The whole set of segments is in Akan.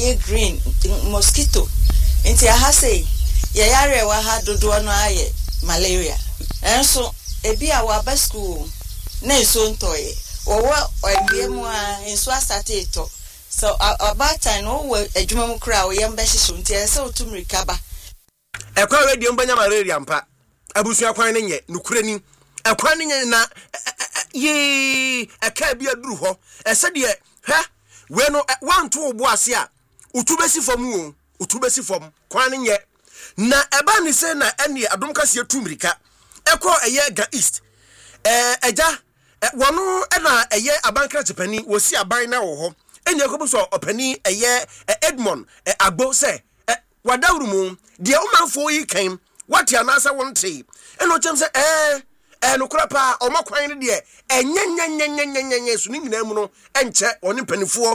a green mosquito. Inti aha say ye yare wa ha dodo no aye malaria. Enso ebi a wa ba school na enso ntoye. Wo obiemu a enso asate to. So about time no we adwuma mu kra wo yem be hihye nti ese otumrika ba. Ekwa radio mbanya malaria mpa. Abusu akwan ne nye nukurani. Ekwan ne nye na ye aka bia duru ho. Ese de ha we no wanto obo ase a utubesi fom wo utubesi fom kwan ne nye na eba ni se na ene adom kase tumrika ekọ eye ga east eja wono na eye abankra chepani wosi aban na wo ho enye ko so opani eye Edmond agbo se wadawru mu de omanfo yi kan wati anasa wonte eno chem se no krapa o makwan ne de enyenyenyenyenyenyenye su ni nyina mu no enche oni panifo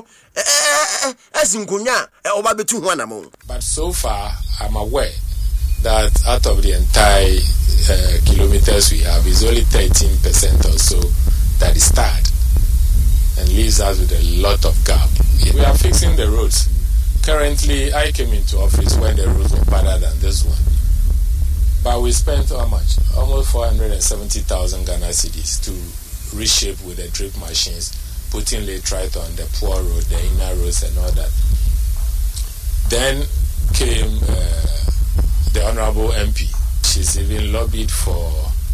azinkonya oba betu ho anamo. But so far I'm aware that out of the entire kilometers we have is only 13% or so that is starred and leaves us with a lot of gap. We are fixing the roads. Currently, I came into office when the roads were better than this one. But we spent how much? Almost 470,000 Ghana cedis to reshape with the drip machines, putting laterite on the poor road, the inner roads and all that. Then came the Honorable MP. She's even lobbied for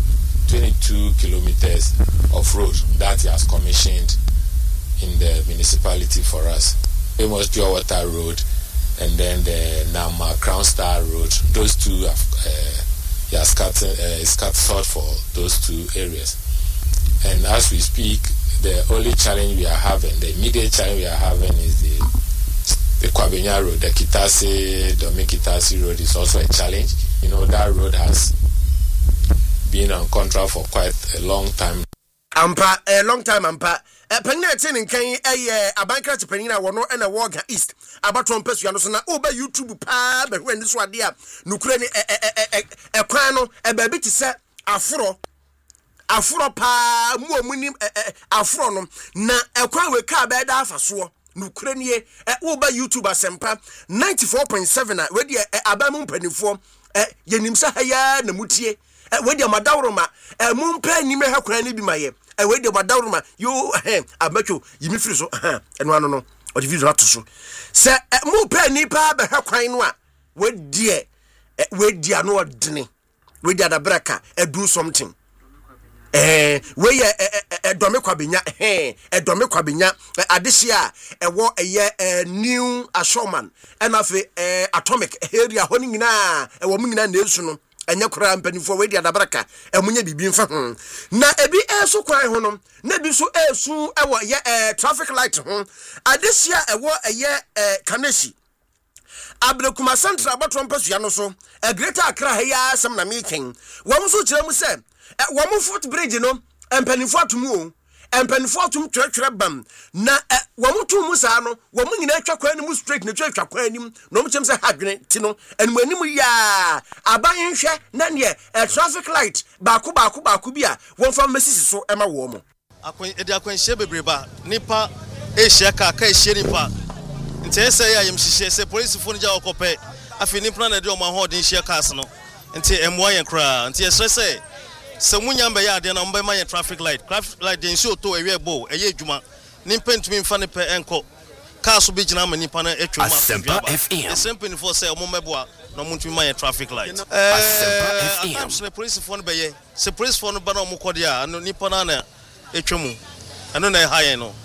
22 kilometers of road that he has commissioned in the municipality for us. Famous Pure Water Road and then the Nama Crown Star Road. Those two he has cut sort for those two areas. And as we speak, the only challenge we are having, the immediate challenge we are having is the Kwabenya Road. The Kitase, Domi Kitase Road is also a challenge. You know, that road has been on contract for quite a long time. A long time, Penina tin kan abankra Penina wono na Woga East abaton pesu ya no so na oba YouTube pa be hwe ndi so ade a nukure ni kwan no ba bi ti se afuro pa mu omunim afuro no na kwan we ka be da afaso nukure ni oba YouTube asempa 94.7 na we de abamu mpanifo yenim sa haya na mutie we de madawroma mu mpa nime ha kwan ni bi maye we de badawruma yo abacho yimi firi so eno ano no o di video ato so se mu pa ni pa ba ha kwan no a we die no odene we di adabraka do something we ye Dome Kwabenya Dome Kwabenya adehia ewo eye new assurance and afi atomic area honi nyina ewo mu nyina na esu no enye kura mpanifo we di adabraka emunye bibi mfa ho na ebi eso kwan ho no na bi so esu ewo ye traffic light ho adehia ewo eye Kaneshi Abrekuma Central abaton pasu ya no so Greater Accra heya sam na meeting wo so kire mu se wo foot bridge no empanifo atumu o empanifo atum twetwere bam na wo tu mu sa no wo nyina atwa kwan ni mu straight na twetwa kwan ni no mchem se hadwene ti no enu animu ya aban hwe na ne traffic light baako bi a wo fa mesisi so ema wo mo akwan hye bebreba nipa ehye ka ehye nipa ntese ya yemhye se police fo nja okope afi nipa na de o ma ho de hye cars no nti emwa yen kra nti esese se munyamba ya de na mba ma yen traffic light den show to ewe bo eye adwuma nipa ntumi mfa ne pe enko cars bi gina ma nipa na etwa ma the same penny for say o mo meboa no mo ntumi ma yen traffic light se police fo no be ye se police fo no ba na o mo kode a no nipa na etwa mu eno na ha yen no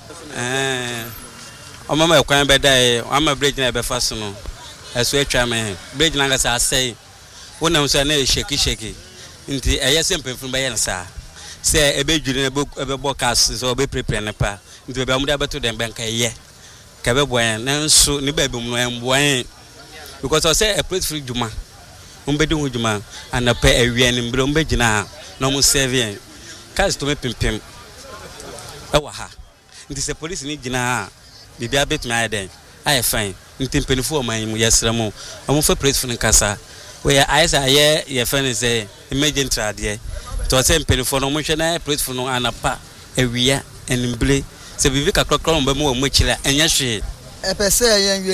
o mama ekwan be dai ama bridge na be fast no eso etwa me bridge na ga sa say wona so na sheki nti eye sempefun be yen sa se ebe dwire na ebe bokas so be prepare na pa nti be amuda beto dem benka ye ka be boyen na nso ni ba be mu no emboyen because I say a plate free juma umbe du juma ana pa awie ni mbro umbe gina na mu serve cars to me pimpim ewa ha nti se police ni gina bibia bet me aden I fine nti mpenifo man mu yesra mu omo fa plate free nkasa we aisa ye fan say emergency ade to say mpenifo no mo hwe na plate free no anapa awia enimble se bibi kakra kra mo ba mu kire enya hwe epese yen